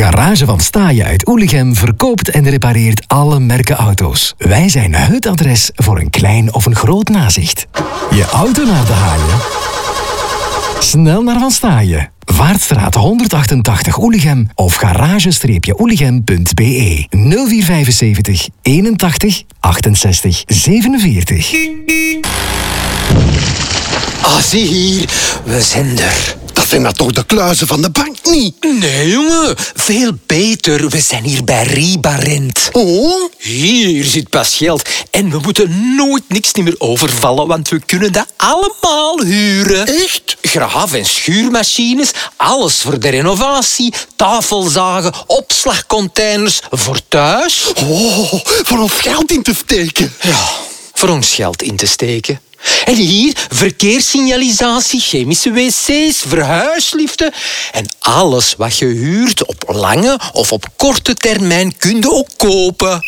Garage van Staaien uit Oelichem verkoopt en repareert alle merken auto's. Wij zijn het adres voor een klein of een groot nazicht. Je auto naar de haaien? Snel naar Van Staaien. Vaartstraat 188 Oelichem of garage-oelichem.be 0475 81 68 47. Ah, zie hier. We zijn er. Dat zijn toch de kluizen van de bank niet? Nee, jongen. Veel beter. We zijn hier bij Ribarent. Oh? Hier zit pas geld. En we moeten nooit niks meer overvallen, want we kunnen dat allemaal huren. Echt? Graaf- en schuurmachines, alles voor de renovatie, tafelzagen, opslagcontainers voor thuis. Oh, voor ons geld in te steken. Ja, voor ons geld in te steken. En hier verkeerssignalisatie, chemische wc's, verhuisliften. En alles wat je huurt op lange of op korte termijn kun je ook kopen.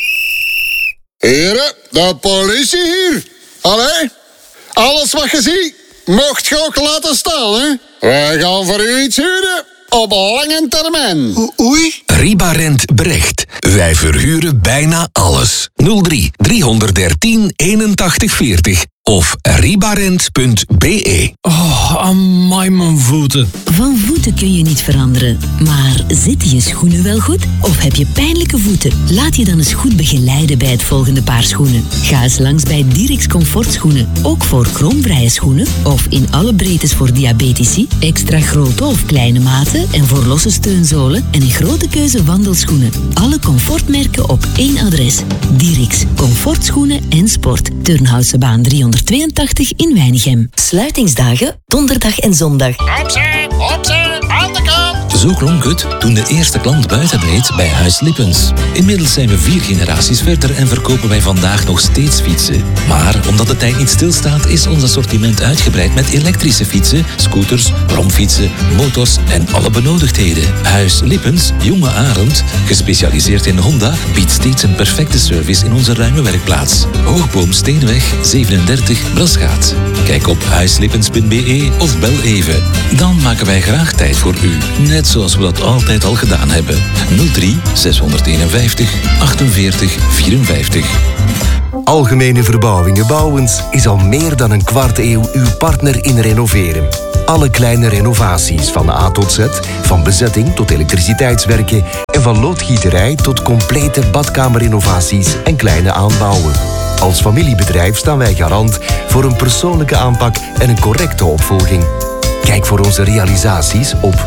Heren, de politie hier. Allee, alles wat je ziet, mocht je ook laten staan, hè. Wij gaan voor u iets huren op lange termijn. Oei. Ribarent Brecht. Wij verhuren bijna alles. 03 313 81 40 of ribarent.be. Oh, amai mijn voeten. Van voeten kun je niet veranderen. Maar zitten je schoenen wel goed? Of heb je pijnlijke voeten? Laat je dan eens goed begeleiden bij het volgende paar schoenen. Ga eens langs bij Dirix Comfortschoenen. Ook voor kromvrije schoenen. Of in alle breedtes voor diabetici. Extra grote of kleine maten. En voor losse steunzolen. En een grote keuze wandelschoenen. Alle comfortmerken op één adres. Dirix Comfortschoenen en Sport. Turnhousebaan 382 in Weinigem. Sluitingsdagen, donderdag en zondag. Opzij, aan de kant. Zo klonk het toen de eerste klant buiten reed bij Huis Lippens. Inmiddels zijn we 4 generaties verder en verkopen wij vandaag nog steeds fietsen. Maar omdat de tijd niet stilstaat, is ons assortiment uitgebreid met elektrische fietsen, scooters, bromfietsen, motors en alle benodigdheden. Huis Lippens, Jonge Arend, gespecialiseerd in Honda, biedt steeds een perfecte service in onze ruime werkplaats. Hoogboom Steenweg 37 Brasgaat. Kijk op huislippens.be of bel even. Dan maken wij graag tijd voor u. Net zoals we dat altijd al gedaan hebben. 03 651 48 54. Algemene Verbouwingen Bouwens is al meer dan een kwart eeuw uw partner in renoveren. Alle kleine renovaties van A tot Z, van bezetting tot elektriciteitswerken en van loodgieterij tot complete badkamerrenovaties en kleine aanbouwen. Als familiebedrijf staan wij garant voor een persoonlijke aanpak en een correcte opvolging. Kijk voor onze realisaties op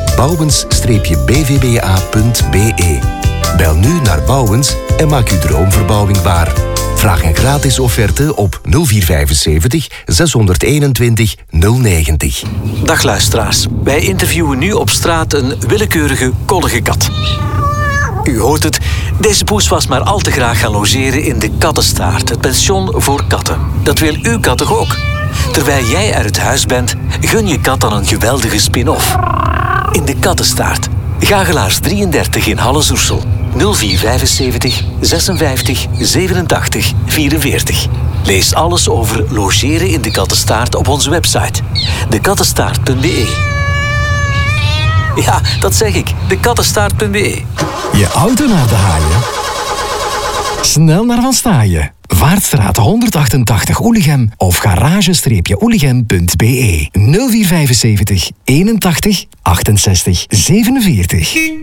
bouwens-bvba.be. Bel nu naar Bouwens en maak uw droomverbouwing waar. Vraag een gratis offerte op 0475 621 090. Dag luisteraars, wij interviewen nu op straat een willekeurige kollige kat. U hoort het, deze poes was maar al te graag gaan logeren in de Kattenstaart, het pension voor katten. Dat wil uw kat toch ook? Terwijl jij uit huis bent, gun je kat dan een geweldige spin-off. In de Kattenstaart, Gagelaars 33 in Halle-Zoersel. 0475 56 87 44. Lees alles over logeren in de Kattenstaart op onze website. dekattenstaart.be. Ja, dat zeg ik. dekattenstaart.be. Je auto naar de haaien? Snel naar Van Staaien. Vaartstraat 188 Oelichem of garage-oelichem.be 0475 81 68 47.